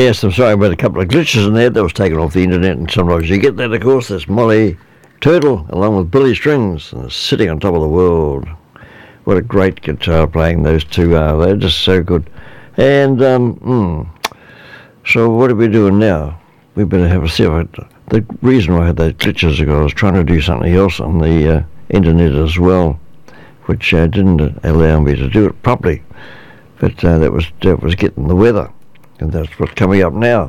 Yes, I'm sorry about a couple of glitches in there. That was taken off the internet, and sometimes you get that, of course. That's Molly Turtle, along with Billy Strings, and Sitting on Top of the World. What a great guitar playing those two are. They're just so good. And, so what are we doing now? We better have a see. The reason I had those glitches ago, I was trying to do something else on the internet as well, which didn't allow me to do it properly. But that was getting the weather. And that's what's coming up now.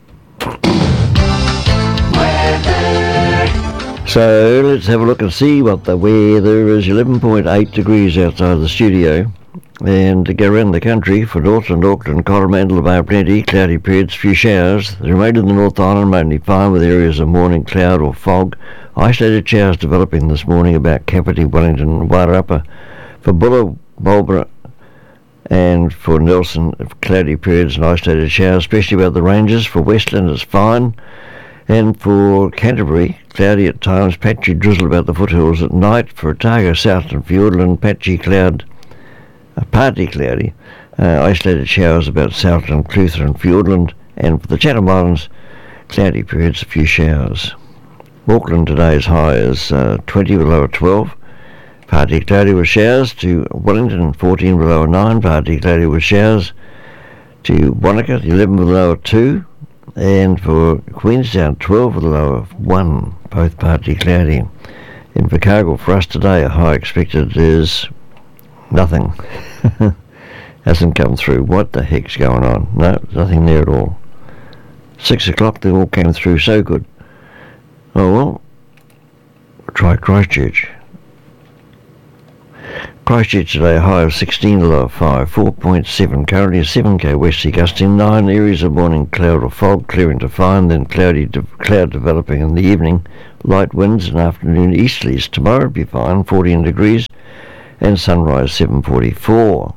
So let's have a look and see what the weather is. 11.8 degrees outside the studio. And to go around the country, for Northland, Auckland, Coromandel, about plenty, cloudy periods, few showers. The remainder of the North Island mainly fine with areas of morning cloud or fog. Isolated showers developing this morning about Kapiti, Wellington and Wairarapa. For Bulla, Marlborough and for Nelson, cloudy periods and isolated showers, especially about the ranges. For Westland, it's fine. And for Canterbury, cloudy at times, patchy drizzle about the foothills at night. For Otago, South and Fiordland, patchy cloud, partly cloudy, isolated showers about Southland, Clutha and Fiordland. And for the Chatham Islands, cloudy periods, a few showers. Auckland today's high is 20 with low 12. Partly cloudy with showers to Wellington, 14 with low 9. Partly cloudy with showers to Wanaka, 11 with low 2. And for Queenstown, 12 with a low of 1, both partly cloudy. In Invercargill, for us today, a high expected is nothing. Hasn't come through. What the heck's going on? No, nothing there at all. 6 o'clock, they all came through so good. Oh well, we'll try Christchurch. Christchurch today, a high of 16, a low of 5, 4.7, currently a 7k westerly gusting 9, areas of morning cloud or fog, clearing to fine, then cloud developing in the evening, light winds and afternoon easterlies. Tomorrow will be fine, 14 degrees, and sunrise 7:44.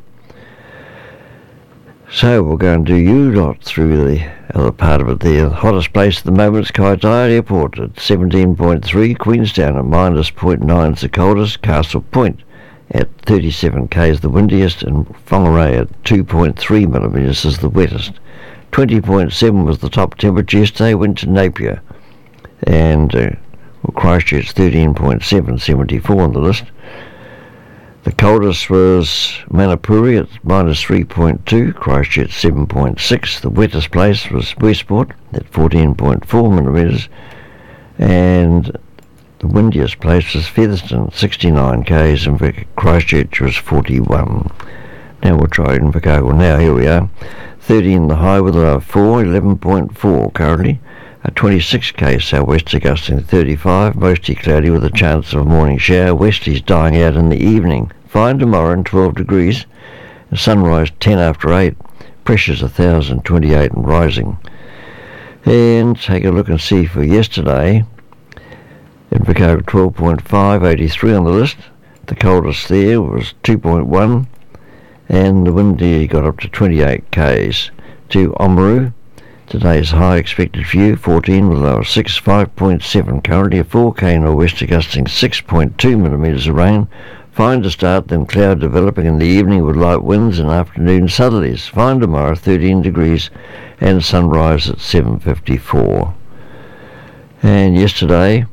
So we'll go and do U-Dot through the other part of it there. The hottest place at the moment is Kaitaia Airport at 17.3, Queenstown at -0.9 is the coldest, Castle Point at 37 k's the windiest, and Whangarei at 2.3 millimetres is the wettest. 20.7 was the top temperature yesterday, went to Napier. And Christchurch 13.7, 74 on the list. The coldest was Manapuri at -3.2, Christchurch 7.6. The wettest place was Westport at 14.4 millimetres. And the windiest place was Featherston, 69 k's, and Christchurch was 41. Now we'll try Invercargill now. Here we are. 13 the high with a low of 4, 11.4 currently. A 26 k's southwest gusting 35, mostly cloudy with a chance of a morning shower. Westerlies dying out in the evening. Fine tomorrow and 12 degrees. And sunrise 10 after 8. Pressure's 1,028 and rising. And take a look and see for yesterday. Invercargill 12.5, 83 on the list. The coldest there was 2.1, and the wind there got up to 28 k's. To Oamaru, today's high expected for you, 14 with a low of 6, 5.7 currently, a 4k nor'wester gusting 6.2 millimetres of rain. Fine to start, then cloud developing in the evening with light winds and afternoon southerlies. Fine tomorrow, 13 degrees, and sunrise at 7:54. And yesterday,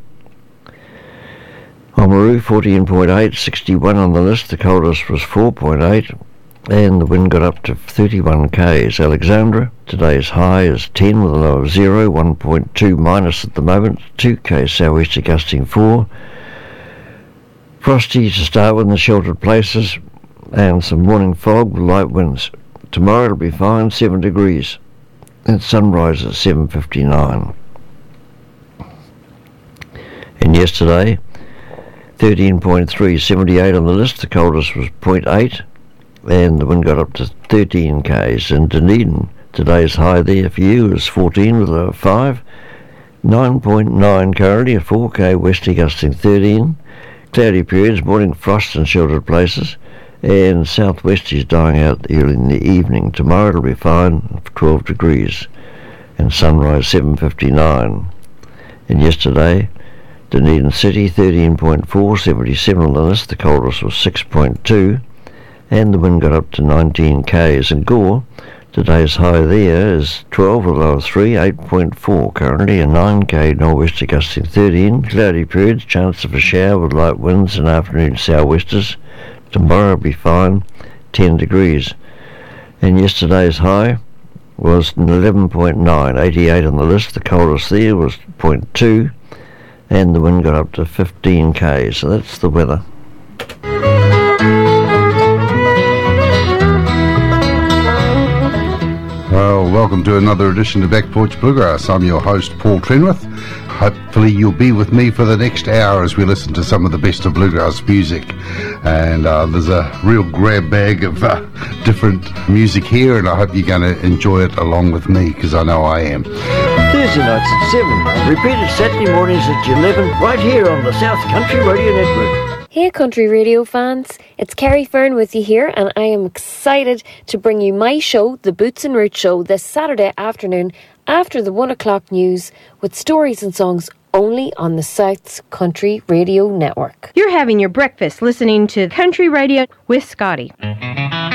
Oamaru 14.8, 61 on the list. The coldest was 4.8, and the wind got up to 31 k's. Alexandra, today's high is 10 with a low of 0, 1.2 minus at the moment, 2k southwester gusting 4. Frosty to start with in the sheltered places, and some morning fog with light winds. Tomorrow it'll be fine, 7 degrees, and sunrise at 7:59. And yesterday, 13.3, 78 on the list. The coldest was 0.8, and the wind got up to 13 k's. And Dunedin, today's high there for you is 14 with a 5, 9.9 currently, a 4k westerly gusting 13. Cloudy periods, morning frost in sheltered places, and southwesterlies dying out early in the evening. Tomorrow it'll be fine, 12 degrees, and sunrise 7:59. And yesterday, Dunedin City 13.4, 77 on the list. The coldest was 6.2, and the wind got up to 19 k's. And Gore, Today's high there is 12, a low of 3, 8.4 currently, a 9k nor'wester gusting 13, cloudy periods, chance of a shower with light winds and afternoon sou'westers. Tomorrow will be fine, 10 degrees. And yesterday's high was 11.9, 88 on the list. The coldest there was 0.2, and the wind got up to 15k, so that's the weather. Well, welcome to another edition of Back Porch Bluegrass. I'm your host, Paul Trenwith. Hopefully you'll be with me for the next hour as we listen to some of the best of bluegrass music. And there's a real grab bag of different music here, and I hope you're going to enjoy it along with me, because I know I am. Thursday nights at 7, repeated Saturday mornings at 11, right here on the South Country Radio Network. Hey country radio fans, it's Kerry Fern with you here, and I am excited to bring you my show, The Boots and Roots Show, this Saturday afternoon after the 1 o'clock news, with stories and songs only on the South's Country Radio Network. You're having your breakfast listening to Country Radio with Scotty.